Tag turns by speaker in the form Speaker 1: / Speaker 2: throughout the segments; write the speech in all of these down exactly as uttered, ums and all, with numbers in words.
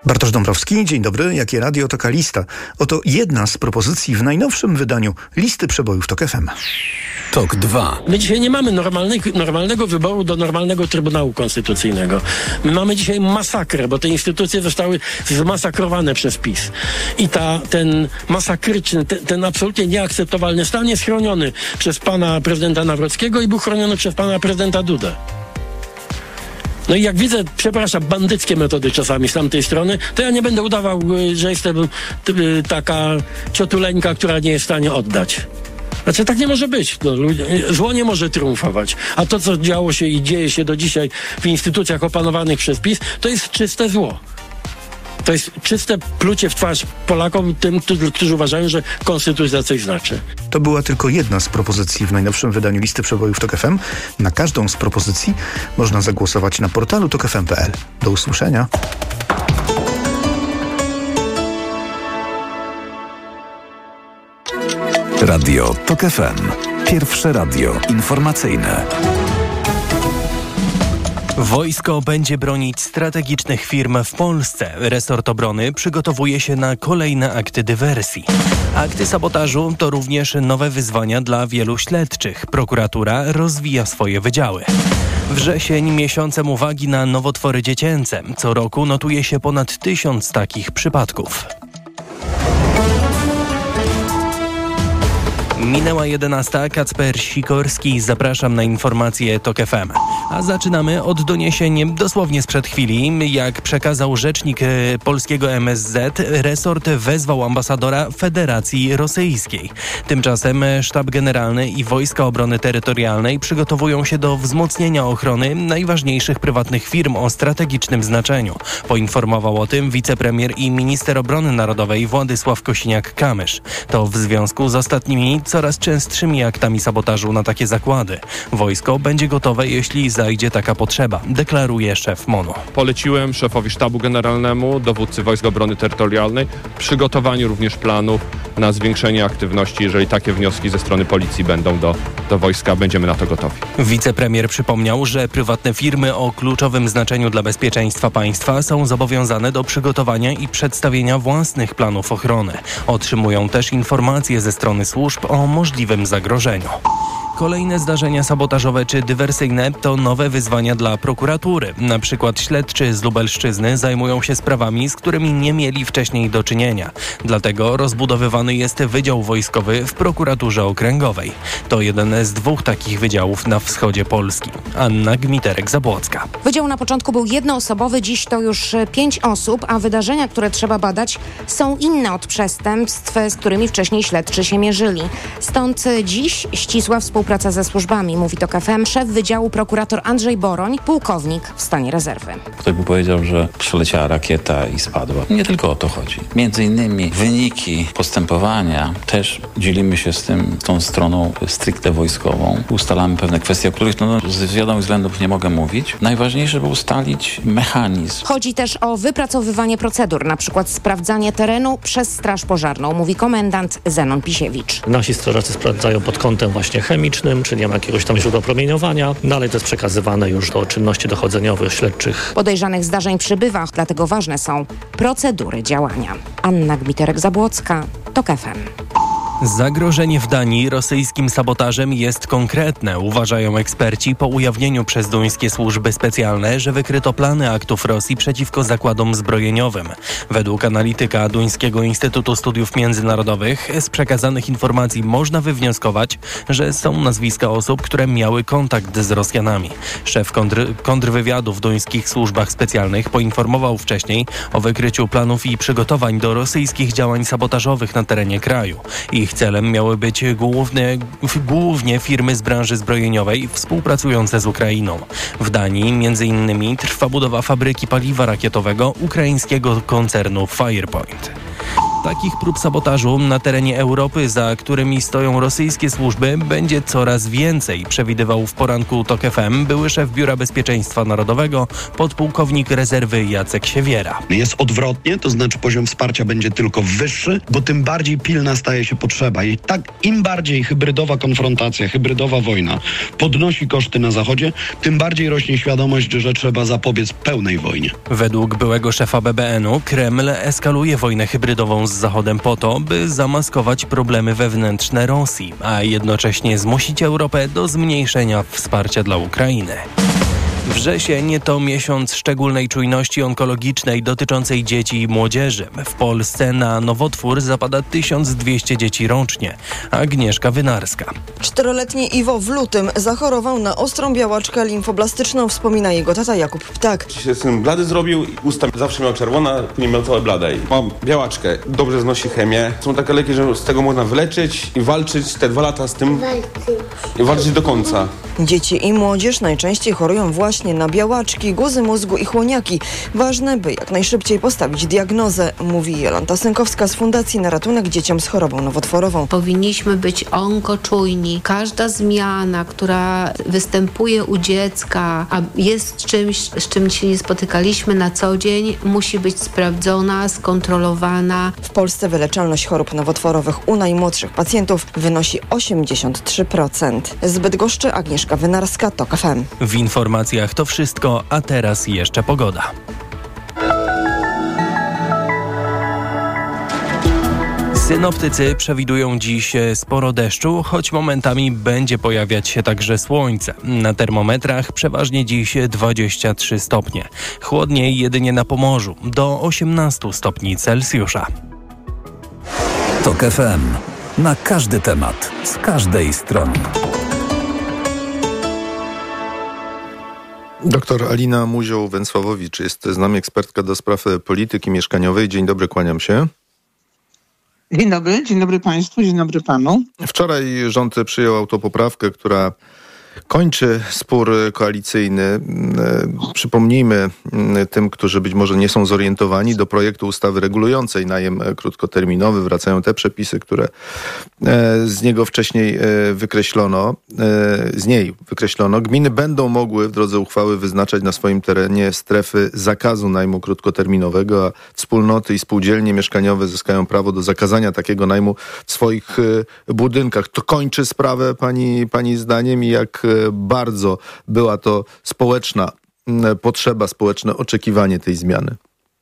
Speaker 1: Bartosz Dąbrowski, dzień dobry. Jakie radio, taka lista. Oto jedna z propozycji w najnowszym wydaniu listy przebojów TOK F M.
Speaker 2: TOK dwa.
Speaker 3: My dzisiaj nie mamy normalnych, normalnego wyboru do normalnego Trybunału Konstytucyjnego. My mamy dzisiaj masakrę, bo te instytucje zostały zmasakrowane przez PiS. I ta, ten masakryczny, ten, ten absolutnie nieakceptowalny stan jest chroniony przez pana prezydenta Nawrockiego i był chroniony przez pana prezydenta Dudę. No i jak widzę, przepraszam, bandyckie metody czasami z tamtej strony, to ja nie będę udawał, że jestem taka ciotuleńka, która nie jest w stanie oddać. Znaczy tak nie może być. No, zło nie może triumfować. A to, co działo się i dzieje się do dzisiaj w instytucjach opanowanych przez PiS, to jest czyste zło. To jest czyste plucie w twarz Polakom, tym, którzy uważają, że konstytucja coś znaczy.
Speaker 1: To była tylko jedna z propozycji w najnowszym wydaniu listy przebojów TOK F M. Na każdą z propozycji można zagłosować na portalu tok f m kropka p l. Do usłyszenia.
Speaker 2: Radio TOK F M. Pierwsze radio informacyjne.
Speaker 4: Wojsko będzie bronić strategicznych firm w Polsce. Resort obrony przygotowuje się na kolejne akty dywersji. Akty sabotażu to również nowe wyzwania dla wielu śledczych. Prokuratura rozwija swoje wydziały. Wrzesień miesiącem uwagi na nowotwory dziecięce. Co roku notuje się ponad tysiąc takich przypadków. Minęła jedenasta. Kacper Sikorski. Zapraszam na informacje TOK F M. A zaczynamy od doniesień dosłownie sprzed chwili. Jak przekazał rzecznik polskiego M S Z, resort wezwał ambasadora Federacji Rosyjskiej. Tymczasem Sztab Generalny i Wojska Obrony Terytorialnej przygotowują się do wzmocnienia ochrony najważniejszych prywatnych firm o strategicznym znaczeniu. Poinformował o tym wicepremier i minister obrony narodowej Władysław Kosiniak-Kamysz. To w związku z ostatnimi coraz częstszymi aktami sabotażu na takie zakłady. Wojsko będzie gotowe, jeśli zajdzie taka potrzeba, deklaruje szef M O N-u.
Speaker 5: Poleciłem szefowi Sztabu Generalnemu, dowódcy Wojsk Obrony Terytorialnej, przygotowaniu również planu na zwiększenie aktywności. Jeżeli takie wnioski ze strony policji będą do, do wojska, będziemy na to gotowi.
Speaker 4: Wicepremier przypomniał, że prywatne firmy o kluczowym znaczeniu dla bezpieczeństwa państwa są zobowiązane do przygotowania i przedstawienia własnych planów ochrony. Otrzymują też informacje ze strony służb o możliwym zagrożeniu. Kolejne zdarzenia sabotażowe czy dywersyjne to nowe wyzwania dla prokuratury. Na przykład śledczy z Lubelszczyzny zajmują się sprawami, z którymi nie mieli wcześniej do czynienia. Dlatego rozbudowywany jest Wydział Wojskowy w Prokuraturze Okręgowej. To jeden z dwóch takich wydziałów na wschodzie Polski. Anna Gmiterek-Zabłocka.
Speaker 6: Wydział na początku był jednoosobowy, dziś to już pięć osób, a wydarzenia, które trzeba badać, są inne od przestępstw, z którymi wcześniej śledczy się mierzyli. Stąd dziś ścisła współpraca ze służbami, mówi TOK F M szef Wydziału prokurator Andrzej Boroń, pułkownik w stanie rezerwy.
Speaker 7: Ktoś by powiedział, że przyleciała rakieta i spadła. Nie tylko o to chodzi. Między innymi wyniki postępowania też dzielimy się z tym, tą stroną stricte wojskową. Ustalamy pewne kwestie, o których no, z wiadomych względów nie mogę mówić. Najważniejsze, by ustalić mechanizm.
Speaker 6: Chodzi też o wypracowywanie procedur, na przykład sprawdzanie terenu przez Straż Pożarną, mówi komendant Zenon Pisiewicz.
Speaker 8: Nasi strażacy sprawdzają pod kątem właśnie chemicznym, czyli nie ma jakiegoś tam źródła promieniowania. Dalej to jest przekazywane już do czynności dochodzeniowych, śledczych.
Speaker 6: Podejrzanych zdarzeń przybywa, dlatego ważne są procedury działania. Anna Gmiterek-Zabłocka, TOK F M.
Speaker 4: Zagrożenie w Danii rosyjskim sabotażem jest konkretne, uważają eksperci po ujawnieniu przez duńskie służby specjalne, że wykryto plany aktów Rosji przeciwko zakładom zbrojeniowym. Według analityka Duńskiego Instytutu Studiów Międzynarodowych z przekazanych informacji można wywnioskować, że są nazwiska osób, które miały kontakt z Rosjanami. Szef kontr- kontrwywiadu w duńskich służbach specjalnych poinformował wcześniej o wykryciu planów i przygotowań do rosyjskich działań sabotażowych na terenie kraju. Ich celem miały być główne, głównie firmy z branży zbrojeniowej współpracujące z Ukrainą. W Danii między innymi trwa budowa fabryki paliwa rakietowego ukraińskiego koncernu Firepoint. Takich prób sabotażu na terenie Europy, za którymi stoją rosyjskie służby, będzie coraz więcej, przewidywał w poranku TOK F M były szef Biura Bezpieczeństwa Narodowego, podpułkownik rezerwy Jacek Siewiera.
Speaker 9: Jest odwrotnie, to znaczy poziom wsparcia będzie tylko wyższy, bo tym bardziej pilna staje się potrzeba. I tak im bardziej hybrydowa konfrontacja, hybrydowa wojna podnosi koszty na Zachodzie, tym bardziej rośnie świadomość, że trzeba zapobiec pełnej wojnie.
Speaker 4: Według byłego szefa B B N u Kreml eskaluje wojnę hybrydową z Zachodem po to, by zamaskować problemy wewnętrzne Rosji, a jednocześnie zmusić Europę do zmniejszenia wsparcia dla Ukrainy. Wrzesień to miesiąc szczególnej czujności onkologicznej dotyczącej dzieci i młodzieży. W Polsce na nowotwór zapada tysiąc dwieście dzieci rocznie. Agnieszka Wynarska.
Speaker 10: Czteroletni Iwo w lutym zachorował na ostrą białaczkę limfoblastyczną, wspomina jego tata Jakub Ptak.
Speaker 11: Się syn blady zrobił, usta zawsze miał czerwona, później miał całe blade. Mam białaczkę, dobrze znosi chemię. Są takie leki, że z tego można wyleczyć i walczyć te dwa lata z tym i walczyć do końca.
Speaker 10: Dzieci i młodzież najczęściej chorują właśnie na białaczki, guzy mózgu i chłoniaki. Ważne, by jak najszybciej postawić diagnozę, mówi Jolanta Sękowska z Fundacji na ratunek dzieciom z chorobą nowotworową.
Speaker 12: Powinniśmy być onkoczujni. Każda zmiana, która występuje u dziecka, a jest czymś, z czym się nie spotykaliśmy na co dzień, musi być sprawdzona, skontrolowana.
Speaker 10: W Polsce wyleczalność chorób nowotworowych u najmłodszych pacjentów wynosi osiemdziesiąt trzy procent. Z Bydgoszczy Agnieszka Wynarska, TOK F M.
Speaker 4: W informacjach to wszystko, a teraz jeszcze pogoda. Synoptycy przewidują dziś sporo deszczu, choć momentami będzie pojawiać się także słońce. Na termometrach przeważnie dziś dwadzieścia trzy stopnie. Chłodniej jedynie na Pomorzu, do osiemnaście stopni Celsjusza.
Speaker 2: TOK F M. Na każdy temat, z każdej strony.
Speaker 1: Doktor Alina Muzioł-Węsławowicz jest z nami, ekspertka do spraw polityki mieszkaniowej. Dzień dobry, kłaniam się.
Speaker 13: Dzień dobry, dzień dobry Państwu, dzień dobry Panu.
Speaker 1: Wczoraj rząd przyjął autopoprawkę, która kończy spór koalicyjny. Przypomnijmy tym, którzy być może nie są zorientowani, do projektu ustawy regulującej najem krótkoterminowy wracają te przepisy, które z niego wcześniej wykreślono, z niej wykreślono. Gminy będą mogły w drodze uchwały wyznaczać na swoim terenie strefy zakazu najmu krótkoterminowego, a wspólnoty i spółdzielnie mieszkaniowe zyskają prawo do zakazania takiego najmu w swoich budynkach. To kończy sprawę pani, pani zdaniem i jak bardzo była to społeczna potrzeba, społeczne oczekiwanie tej zmiany?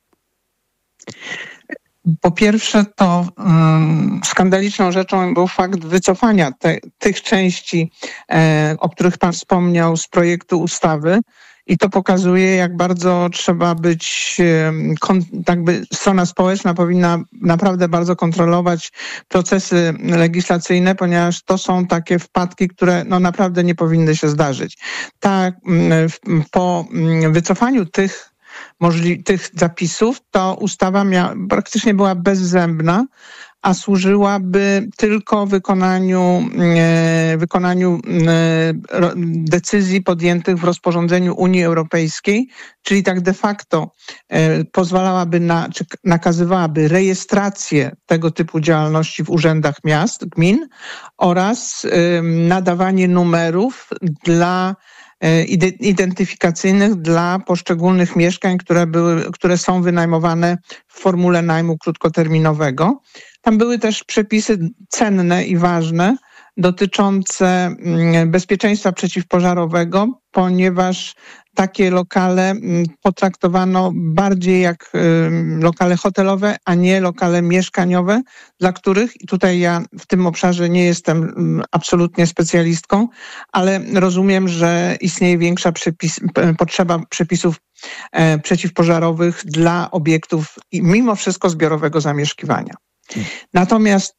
Speaker 13: Po pierwsze, to um, skandaliczną rzeczą był fakt wycofania te, tych części, e, o których Pan wspomniał, z projektu ustawy. I to pokazuje, jak bardzo trzeba być, tak by strona społeczna powinna naprawdę bardzo kontrolować procesy legislacyjne, ponieważ to są takie wpadki, które no naprawdę nie powinny się zdarzyć. Tak, po wycofaniu tych możli- tych zapisów, to ustawa mia- praktycznie była bezzębna, a służyłaby tylko wykonaniu, e, wykonaniu e, ro, decyzji podjętych w rozporządzeniu Unii Europejskiej, czyli tak de facto e, pozwalałaby na, czy nakazywałaby rejestrację tego typu działalności w urzędach miast, gmin oraz e, nadawanie numerów dla identyfikacyjnych dla poszczególnych mieszkań, które były, które są wynajmowane w formule najmu krótkoterminowego. Tam były też przepisy cenne i ważne dotyczące bezpieczeństwa przeciwpożarowego, ponieważ takie lokale potraktowano bardziej jak lokale hotelowe, a nie lokale mieszkaniowe, dla których, i tutaj ja w tym obszarze nie jestem absolutnie specjalistką, ale rozumiem, że istnieje większa przepis, potrzeba przepisów przeciwpożarowych dla obiektów i mimo wszystko zbiorowego zamieszkiwania. Natomiast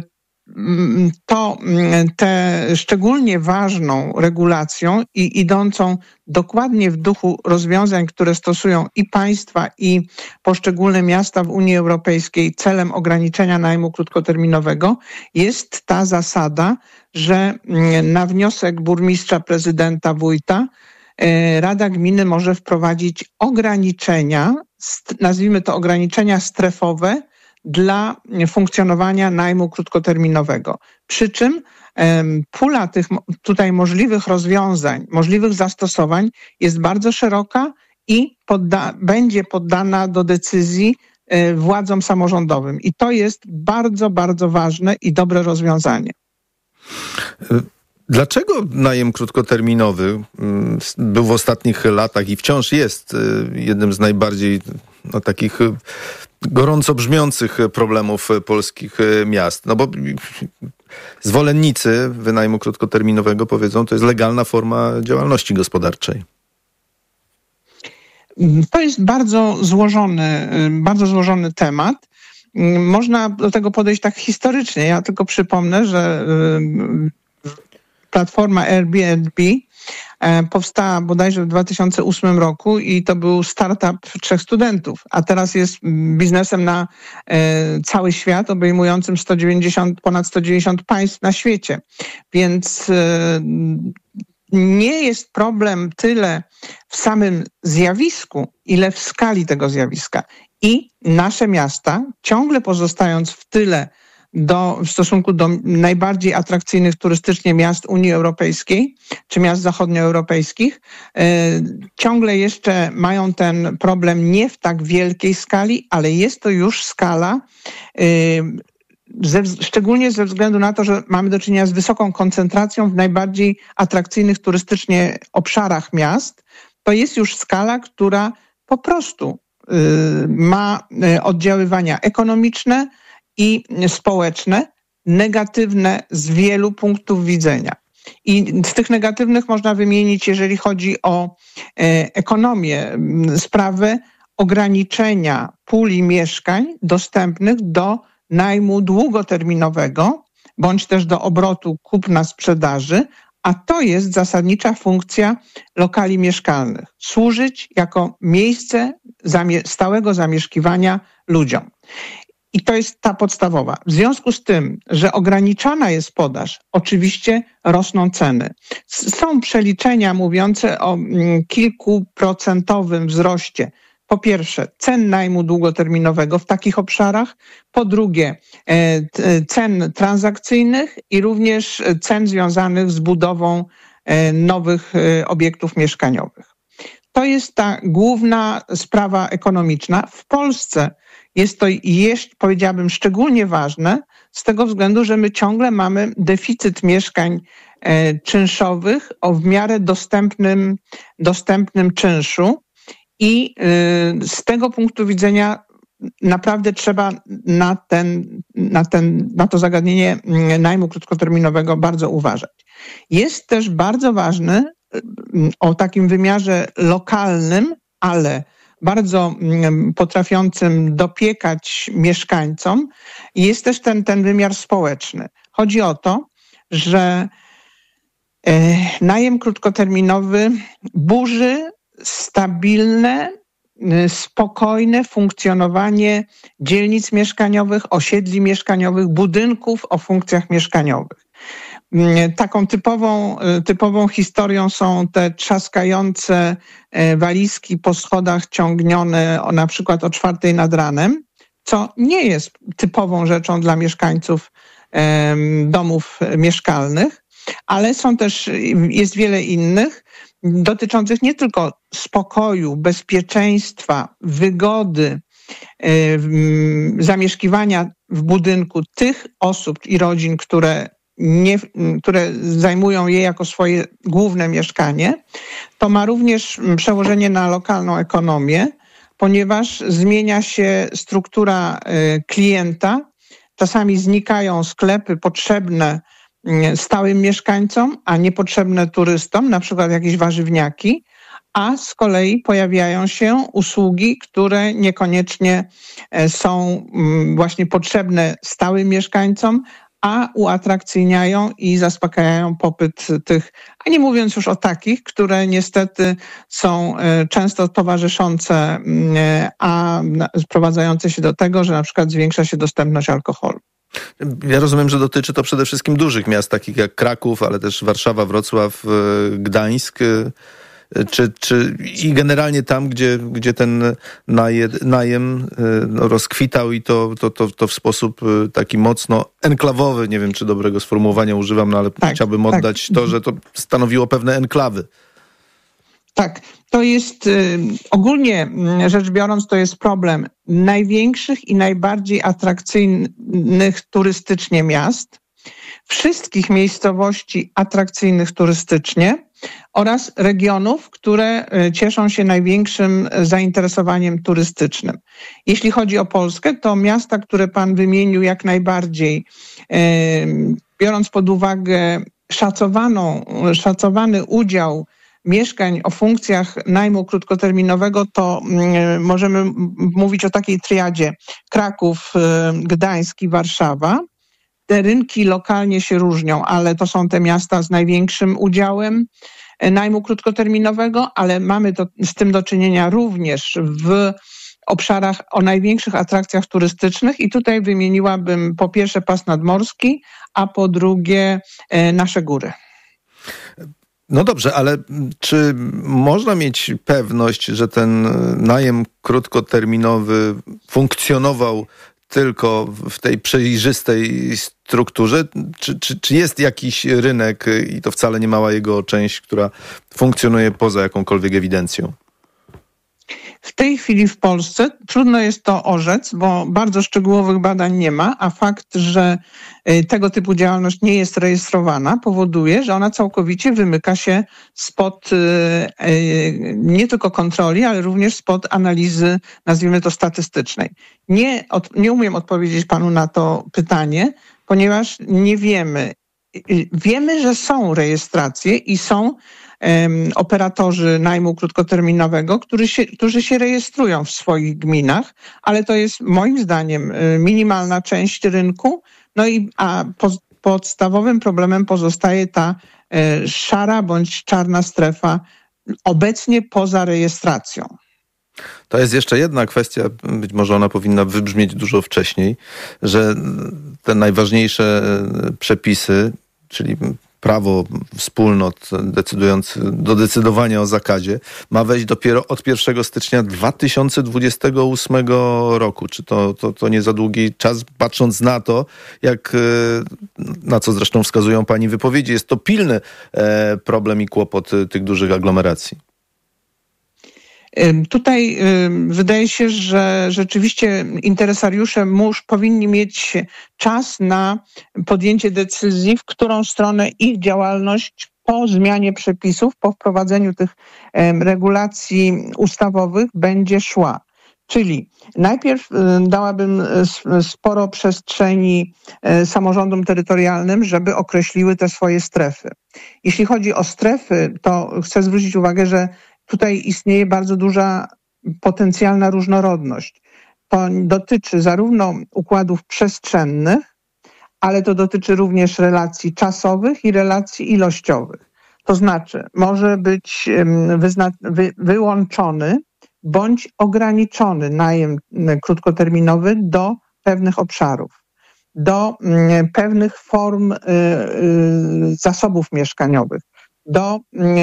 Speaker 13: to tę szczególnie ważną regulacją i idącą dokładnie w duchu rozwiązań, które stosują i państwa, i poszczególne miasta w Unii Europejskiej celem ograniczenia najmu krótkoterminowego jest ta zasada, że na wniosek burmistrza, prezydenta, wójta Rada Gminy może wprowadzić ograniczenia, nazwijmy to ograniczenia strefowe, dla funkcjonowania najmu krótkoterminowego. Przy czym pula tych tutaj możliwych rozwiązań, możliwych zastosowań jest bardzo szeroka i podda- będzie poddana do decyzji władzom samorządowym. I to jest bardzo, bardzo ważne i dobre rozwiązanie.
Speaker 1: Dlaczego najem krótkoterminowy był w ostatnich latach i wciąż jest jednym z najbardziej no, takich gorąco brzmiących problemów polskich miast? No bo zwolennicy wynajmu krótkoterminowego powiedzą, to jest legalna forma działalności gospodarczej.
Speaker 13: To jest bardzo złożony, bardzo złożony temat. Można do tego podejść tak historycznie. Ja tylko przypomnę, że platforma Airbnb powstała bodajże w dwa tysiące ósmym roku i to był startup trzech studentów, a teraz jest biznesem na cały świat, obejmującym sto dziewięćdziesiąt, ponad sto dziewięćdziesiąt państw na świecie. Więc nie jest problem tyle w samym zjawisku, ile w skali tego zjawiska. I nasze miasta, ciągle pozostając w tyle do, w stosunku do najbardziej atrakcyjnych turystycznie miast Unii Europejskiej, czy miast zachodnioeuropejskich, yy, ciągle jeszcze mają ten problem nie w tak wielkiej skali, ale jest to już skala, yy, Ze, szczególnie ze względu na to, że mamy do czynienia z wysoką koncentracją w najbardziej atrakcyjnych turystycznie obszarach miast, to jest już skala, która po prostu y, ma oddziaływania ekonomiczne i społeczne, negatywne z wielu punktów widzenia. I z tych negatywnych można wymienić, jeżeli chodzi o y, ekonomię, y, sprawę ograniczenia puli mieszkań dostępnych do najmu długoterminowego, bądź też do obrotu kupna-sprzedaży, a to jest zasadnicza funkcja lokali mieszkalnych. Służyć jako miejsce zamie- stałego zamieszkiwania ludziom. I to jest ta podstawowa. W związku z tym, że ograniczana jest podaż, oczywiście rosną ceny. Są przeliczenia mówiące o mm, kilkuprocentowym wzroście po pierwsze cen najmu długoterminowego w takich obszarach, po drugie cen transakcyjnych i również cen związanych z budową nowych obiektów mieszkaniowych. To jest ta główna sprawa ekonomiczna. W Polsce jest to jeszcze, powiedziałabym, szczególnie ważne z tego względu, że my ciągle mamy deficyt mieszkań czynszowych o w miarę dostępnym, dostępnym czynszu. I z tego punktu widzenia naprawdę trzeba na, ten, na, ten, na to zagadnienie najmu krótkoterminowego bardzo uważać. Jest też bardzo ważny o takim wymiarze lokalnym, ale bardzo potrafiącym dopiekać mieszkańcom, jest też ten, ten wymiar społeczny. Chodzi o to, że najem krótkoterminowy burzy stabilne, spokojne funkcjonowanie dzielnic mieszkaniowych, osiedli mieszkaniowych, budynków o funkcjach mieszkaniowych. Taką typową, typową historią są te trzaskające walizki po schodach ciągnione o, na przykład o czwartej nad ranem, co nie jest typową rzeczą dla mieszkańców domów mieszkalnych, ale są też, jest wiele innych, dotyczących nie tylko spokoju, bezpieczeństwa, wygody, zamieszkiwania w budynku tych osób i rodzin, które, nie, które zajmują je jako swoje główne mieszkanie, to ma również przełożenie na lokalną ekonomię, ponieważ zmienia się struktura klienta, czasami znikają sklepy potrzebne stałym mieszkańcom, a niepotrzebne turystom, na przykład jakieś warzywniaki, a z kolei pojawiają się usługi, które niekoniecznie są właśnie potrzebne stałym mieszkańcom, a uatrakcyjniają i zaspokajają popyt tych, a nie mówiąc już o takich, które niestety są często towarzyszące, a sprowadzające się do tego, że na przykład zwiększa się dostępność alkoholu.
Speaker 1: Ja rozumiem, że dotyczy to przede wszystkim dużych miast, takich jak Kraków, ale też Warszawa, Wrocław, Gdańsk. Czy, czy i generalnie tam, gdzie, gdzie ten naje, najem no, rozkwitał i to, to, to, to w sposób taki mocno enklawowy, nie wiem, czy dobrego sformułowania używam, no ale tak, chciałbym oddać tak. to, że to stanowiło pewne enklawy.
Speaker 13: Tak, to jest y, ogólnie rzecz biorąc, to jest problem największych i najbardziej atrakcyjnych turystycznie miast, wszystkich miejscowości atrakcyjnych turystycznie oraz regionów, które cieszą się największym zainteresowaniem turystycznym. Jeśli chodzi o Polskę, to miasta, które pan wymienił jak najbardziej, y, biorąc pod uwagę szacowaną, szacowany udział mieszkań o funkcjach najmu krótkoterminowego, to y, możemy mówić o takiej triadzie Kraków, y, Gdańsk i Warszawa. Te rynki lokalnie się różnią, ale to są te miasta z największym udziałem najmu krótkoterminowego, ale mamy to, z tym do czynienia również w obszarach o największych atrakcjach turystycznych i tutaj wymieniłabym po pierwsze pas nadmorski, a po drugie y, nasze góry.
Speaker 1: No dobrze, ale czy można mieć pewność, że ten najem krótkoterminowy funkcjonował tylko w tej przejrzystej strukturze? Czy, czy, czy jest jakiś rynek, i to wcale nie mała jego część, która funkcjonuje poza jakąkolwiek ewidencją?
Speaker 13: W tej chwili w Polsce trudno jest to orzec, bo bardzo szczegółowych badań nie ma, a fakt, że tego typu działalność nie jest rejestrowana, powoduje, że ona całkowicie wymyka się spod nie tylko kontroli, ale również spod analizy, nazwijmy to statystycznej. Nie, od, nie umiem odpowiedzieć panu na to pytanie, ponieważ nie wiemy. Wiemy, że są rejestracje i są um, operatorzy najmu krótkoterminowego, którzy się, którzy się rejestrują w swoich gminach, ale to jest moim zdaniem minimalna część rynku. No i a po, podstawowym problemem pozostaje ta e, szara bądź czarna strefa obecnie poza rejestracją.
Speaker 1: To jest jeszcze jedna kwestia, być może ona powinna wybrzmieć dużo wcześniej, że te najważniejsze przepisy, czyli prawo wspólnot decydujące do decydowania o zakazie, ma wejść dopiero od pierwszego stycznia dwa tysiące dwudziestego ósmego roku. Czy to, to, to nie za długi czas, patrząc na to, jak, na co zresztą wskazują pani wypowiedzi, jest to pilny problem i kłopot tych dużych aglomeracji.
Speaker 13: Tutaj wydaje się, że rzeczywiście interesariusze musz, powinni mieć czas na podjęcie decyzji, w którą stronę ich działalność po zmianie przepisów, po wprowadzeniu tych regulacji ustawowych będzie szła. Czyli najpierw dałabym sporo przestrzeni samorządom terytorialnym, żeby określiły te swoje strefy. Jeśli chodzi o strefy, to chcę zwrócić uwagę, że tutaj istnieje bardzo duża potencjalna różnorodność. To dotyczy zarówno układów przestrzennych, ale to dotyczy również relacji czasowych i relacji ilościowych. To znaczy może być wyzna- wy- wyłączony bądź ograniczony najem krótkoterminowy do pewnych obszarów, do pewnych form zasobów mieszkaniowych, do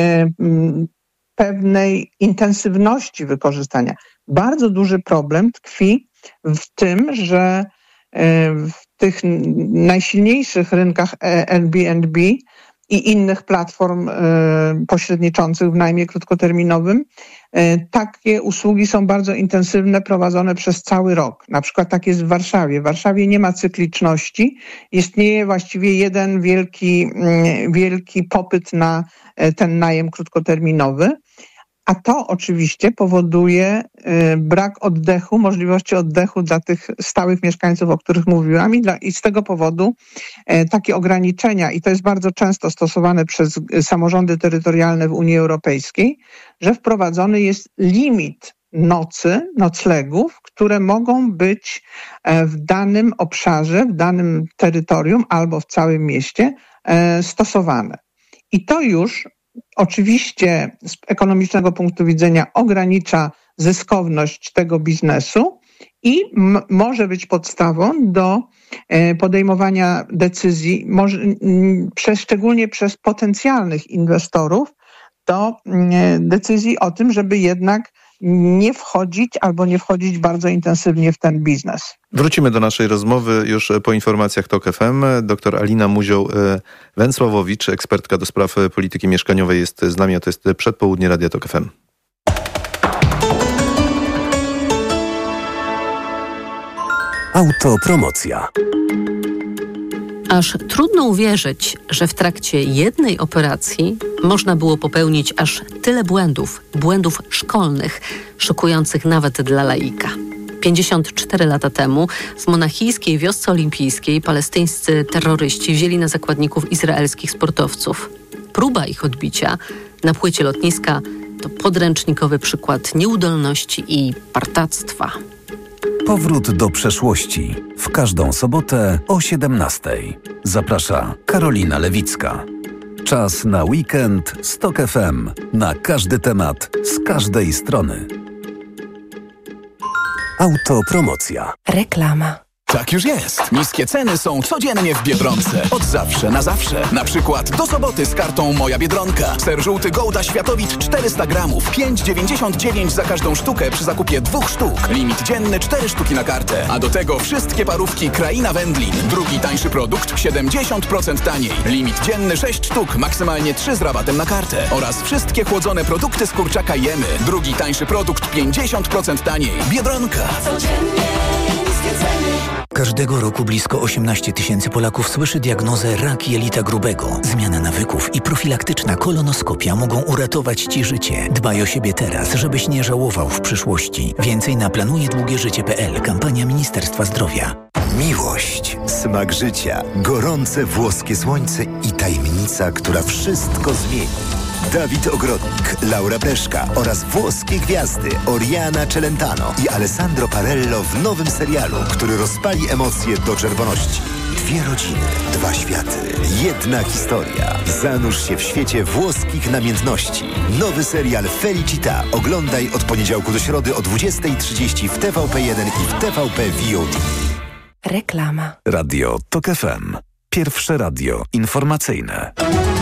Speaker 13: pewnej intensywności wykorzystania. Bardzo duży problem tkwi w tym, że w tych najsilniejszych rynkach Airbnb i innych platform pośredniczących w najmie krótkoterminowym takie usługi są bardzo intensywne, prowadzone przez cały rok. Na przykład tak jest w Warszawie. W Warszawie nie ma cykliczności. Istnieje właściwie jeden wielki, wielki popyt na ten najem krótkoterminowy. A to oczywiście powoduje brak oddechu, możliwości oddechu dla tych stałych mieszkańców, o których mówiłam, i, dla, i z tego powodu takie ograniczenia, i to jest bardzo często stosowane przez samorządy terytorialne w Unii Europejskiej, że wprowadzony jest limit nocy, noclegów, które mogą być w danym obszarze, w danym terytorium albo w całym mieście stosowane. I to już oczywiście z ekonomicznego punktu widzenia ogranicza zyskowność tego biznesu i m- może być podstawą do e, podejmowania decyzji, może, m, przez, szczególnie przez potencjalnych inwestorów, do decyzji o tym, żeby jednak nie wchodzić albo nie wchodzić bardzo intensywnie w ten biznes.
Speaker 1: Wrócimy do naszej rozmowy już po informacjach TOK F M. Doktor Alina Muzioł-Węsławowicz, ekspertka do spraw polityki mieszkaniowej, jest z nami, a to jest przedpołudnie Radia TOK F M.
Speaker 2: Autopromocja.
Speaker 14: Aż trudno uwierzyć, że w trakcie jednej operacji można było popełnić aż tyle błędów, błędów szkolnych, szokujących nawet dla laika. pięćdziesiąt cztery lata temu w monachijskiej wiosce olimpijskiej palestyńscy terroryści wzięli na zakładników izraelskich sportowców. Próba ich odbicia na płycie lotniska to podręcznikowy przykład nieudolności i partactwa.
Speaker 2: Powrót do przeszłości. W każdą sobotę o siedemnastej. Zaprasza Karolina Lewicka. Czas na weekend z TOK F M. Na każdy temat, z każdej strony. Autopromocja.
Speaker 15: Reklama. Tak już jest. Niskie ceny są codziennie w Biedronce. Od zawsze na zawsze. Na przykład do soboty z kartą Moja Biedronka. Ser żółty Gouda Światowicz czterysta gramów. pięć dziewięćdziesiąt dziewięć za każdą sztukę przy zakupie dwóch sztuk. Limit dzienny cztery sztuki na kartę. A do tego wszystkie parówki Kraina Wędlin. Drugi tańszy produkt siedemdziesiąt procent taniej. Limit dzienny sześć sztuk. Maksymalnie trzy z rabatem na kartę. Oraz wszystkie chłodzone produkty z kurczaka Jemy. Drugi tańszy produkt pięćdziesiąt procent taniej. Biedronka. Codziennie niskie ceny.
Speaker 16: Każdego roku blisko osiemnaście tysięcy Polaków słyszy diagnozę rak jelita grubego. Zmiana nawyków i profilaktyczna kolonoskopia mogą uratować Ci życie. Dbaj o siebie teraz, żebyś nie żałował w przyszłości. Więcej na planuje długie życie kropka p l. Kampania Ministerstwa Zdrowia.
Speaker 17: Miłość, smak życia, gorące włoskie słońce i tajemnica, która wszystko zmieni. Dawid Ogrodnik, Laura Breszka oraz włoskie gwiazdy Oriana Celentano i Alessandro Parello w nowym serialu, który rozpali emocje do czerwoności. Dwie rodziny, dwa światy, jedna historia. Zanurz się w świecie włoskich namiętności. Nowy serial Felicita oglądaj od poniedziałku do środy o dwudziesta trzydzieści w T V P jeden i w T V P V O D.
Speaker 15: Reklama.
Speaker 2: Radio TOK F M. Pierwsze radio informacyjne.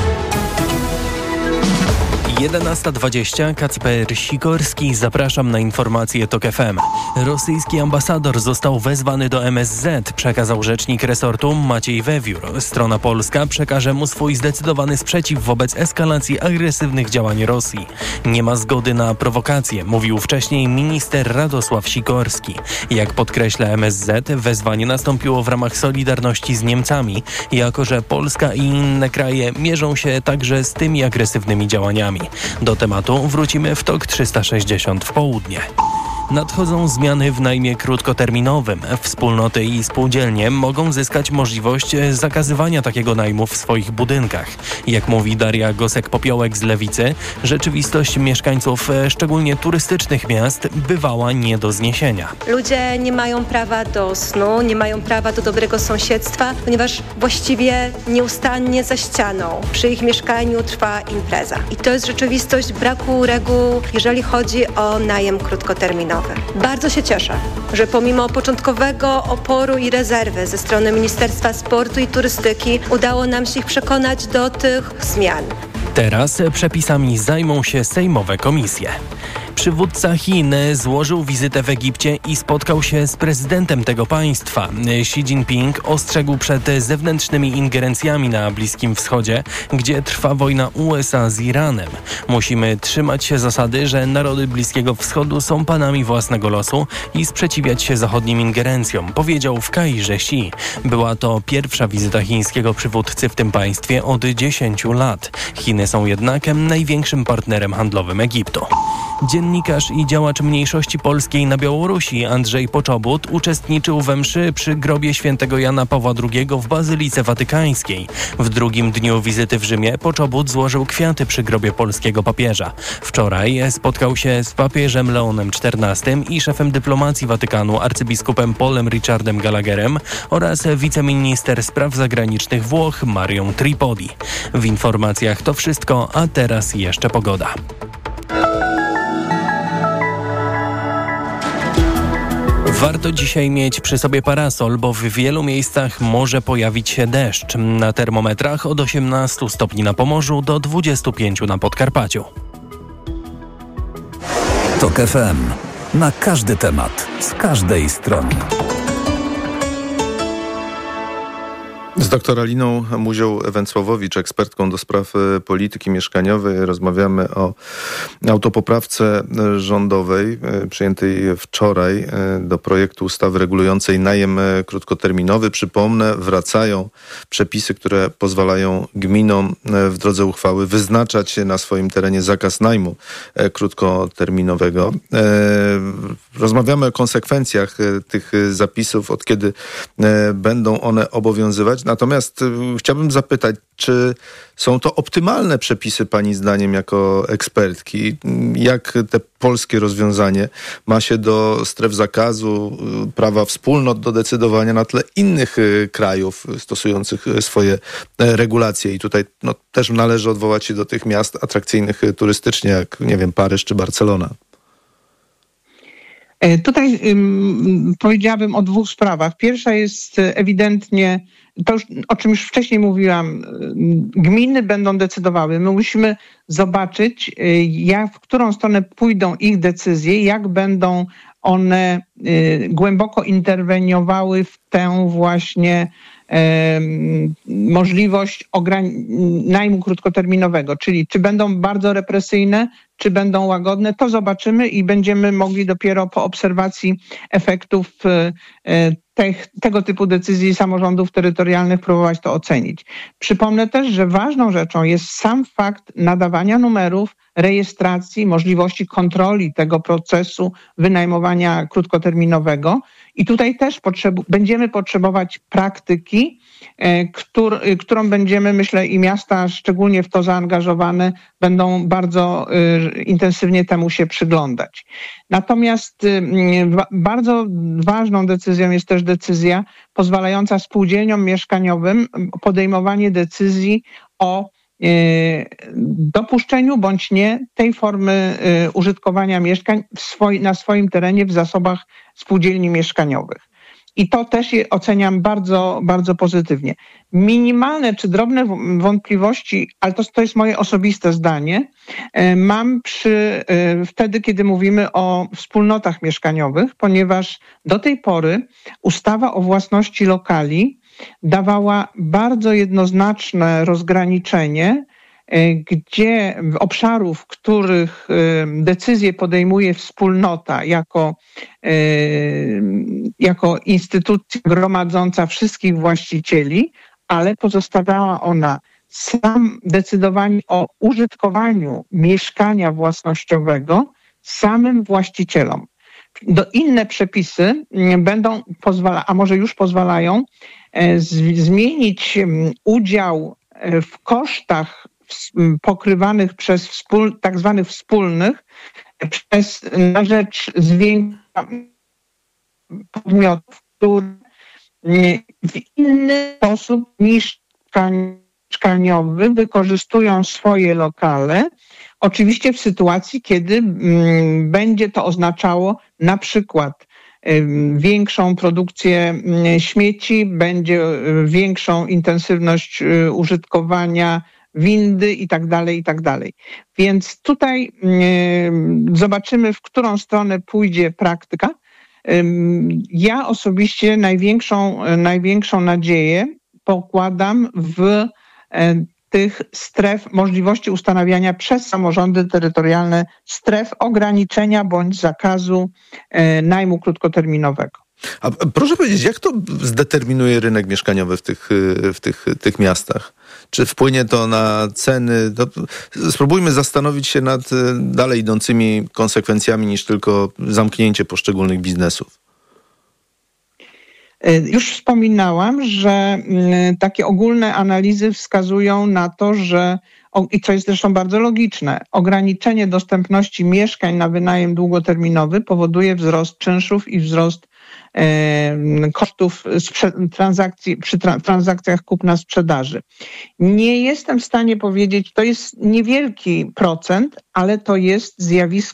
Speaker 4: jedenasta dwadzieścia. Kacper Sikorski. Zapraszam na informacje TOK F M. Rosyjski ambasador został wezwany do M S Z, przekazał rzecznik resortu Maciej Wewiór. Strona polska przekaże mu swój zdecydowany sprzeciw wobec eskalacji agresywnych działań Rosji. Nie ma zgody na prowokacje, mówił wcześniej minister Radosław Sikorski. Jak podkreśla M S Z, wezwanie nastąpiło w ramach solidarności z Niemcami, jako że Polska i inne kraje mierzą się także z tymi agresywnymi działaniami. Do tematu wrócimy w TOK trzysta sześćdziesiąt w południe. Nadchodzą zmiany w najmie krótkoterminowym. Wspólnoty i spółdzielnie mogą zyskać możliwość zakazywania takiego najmu w swoich budynkach. Jak mówi Daria Gosek-Popiołek z Lewicy, rzeczywistość mieszkańców szczególnie turystycznych miast bywała nie do zniesienia.
Speaker 18: Ludzie nie mają prawa do snu, nie mają prawa do dobrego sąsiedztwa, ponieważ właściwie nieustannie za ścianą przy ich mieszkaniu trwa impreza. I to jest rzeczywistość braku reguł, jeżeli chodzi o najem krótkoterminowy. Bardzo się cieszę, że pomimo początkowego oporu i rezerwy ze strony Ministerstwa Sportu i Turystyki udało nam się ich przekonać do tych zmian.
Speaker 4: Teraz przepisami zajmą się sejmowe komisje. Przywódca Chin złożył wizytę w Egipcie i spotkał się z prezydentem tego państwa. Xi Jinping ostrzegł przed zewnętrznymi ingerencjami na Bliskim Wschodzie, gdzie trwa wojna U S A z Iranem. Musimy trzymać się zasady, że narody Bliskiego Wschodu są panami własnego losu i sprzeciwiać się zachodnim ingerencjom, powiedział w Kairze Xi. Była to pierwsza wizyta chińskiego przywódcy w tym państwie od dziesięciu lat. Chiny są jednak największym partnerem handlowym Egiptu. Dziennikarz i działacz mniejszości polskiej na Białorusi Andrzej Poczobut uczestniczył we mszy przy grobie świętego Jana Pawła drugiego w Bazylice Watykańskiej. W drugim dniu wizyty w Rzymie Poczobut złożył kwiaty przy grobie polskiego papieża. Wczoraj spotkał się z papieżem Leonem czternastym i szefem dyplomacji Watykanu arcybiskupem Paulem Richardem Gallagherem oraz wiceminister spraw zagranicznych Włoch Marią Tripodi. W informacjach to wszystko, a teraz jeszcze pogoda. Warto dzisiaj mieć przy sobie parasol, bo w wielu miejscach może pojawić się deszcz. Na termometrach od osiemnastu stopni na Pomorzu do dwudziestu pięciu na Podkarpaciu.
Speaker 2: TOK F M. Na każdy temat, z każdej strony.
Speaker 1: Z doktor Aliną Muzią-Węcławowicz, ekspertką do spraw polityki mieszkaniowej, rozmawiamy o autopoprawce rządowej przyjętej wczoraj do projektu ustawy regulującej najem krótkoterminowy. Przypomnę, wracają przepisy, które pozwalają gminom w drodze uchwały wyznaczać na swoim terenie zakaz najmu krótkoterminowego. Rozmawiamy o konsekwencjach tych zapisów, od kiedy będą one obowiązywać. Natomiast chciałbym zapytać, czy są to optymalne przepisy pani zdaniem jako ekspertki? Jak te polskie rozwiązanie ma się do stref zakazu, prawa wspólnot do decydowania na tle innych krajów stosujących swoje regulacje? I tutaj no, też należy odwołać się do tych miast atrakcyjnych turystycznie, jak nie wiem, Paryż czy Barcelona.
Speaker 13: Tutaj um, powiedziałabym o dwóch sprawach. Pierwsza jest ewidentnie, to już, o czym już wcześniej mówiłam, gminy będą decydowały. My musimy zobaczyć, jak, w którą stronę pójdą ich decyzje, jak będą one y, głęboko interweniowały w tę właśnie możliwość ograni- najmu krótkoterminowego, czyli czy będą bardzo represyjne, czy będą łagodne, to zobaczymy i będziemy mogli dopiero po obserwacji efektów te- tego typu decyzji samorządów terytorialnych próbować to ocenić. Przypomnę też, że ważną rzeczą jest sam fakt nadawania numerów, rejestracji, możliwości kontroli tego procesu wynajmowania krótkoterminowego. I tutaj też potrzebu- będziemy potrzebować praktyki, e, któr- którą będziemy, myślę, i miasta szczególnie w to zaangażowane, będą bardzo e, intensywnie temu się przyglądać. Natomiast e, wa- bardzo ważną decyzją jest też decyzja pozwalająca spółdzielniom mieszkaniowym podejmowanie decyzji o dopuszczeniu bądź nie tej formy użytkowania mieszkań w swoi, na swoim terenie w zasobach spółdzielni mieszkaniowych. I to też je oceniam bardzo, bardzo pozytywnie. Minimalne czy drobne wątpliwości, ale to, to jest moje osobiste zdanie, mam przy, wtedy, kiedy mówimy o wspólnotach mieszkaniowych, ponieważ do tej pory ustawa o własności lokali dawała bardzo jednoznaczne rozgraniczenie, gdzie obszarów, w których decyzje podejmuje wspólnota jako, jako instytucja gromadząca wszystkich właścicieli, ale pozostawiała ona sam decydowanie o użytkowaniu mieszkania własnościowego samym właścicielom. Do inne przepisy będą pozwala, a może już pozwalają z, zmienić udział w kosztach pokrywanych przez wspól, tak zwanych wspólnych przez, na rzecz zwiększenia podmiotów, które w inny sposób niż mieszkaniowy wykorzystują swoje lokale. Oczywiście w sytuacji, kiedy m, będzie to oznaczało na przykład y, większą produkcję y, śmieci, będzie y, większą intensywność y, użytkowania windy i tak dalej, i tak dalej. Więc tutaj y, zobaczymy, w którą stronę pójdzie praktyka. Y, ja osobiście największą, y, największą nadzieję pokładam w y, tych stref, możliwości ustanawiania przez samorządy terytorialne stref ograniczenia bądź zakazu e, najmu krótkoterminowego.
Speaker 1: A proszę powiedzieć, jak to zdeterminuje rynek mieszkaniowy w tych, w tych, tych miastach? Czy wpłynie to na ceny? To spróbujmy zastanowić się nad dalej idącymi konsekwencjami niż tylko zamknięcie poszczególnych biznesów.
Speaker 13: Już wspominałam, że takie ogólne analizy wskazują na to, że, i co jest zresztą bardzo logiczne, ograniczenie dostępności mieszkań na wynajem długoterminowy powoduje wzrost czynszów i wzrost e, kosztów transakcji, przy tra, transakcjach kupna-sprzedaży. Nie jestem w stanie powiedzieć, to jest niewielki procent, ale to jest zjawisko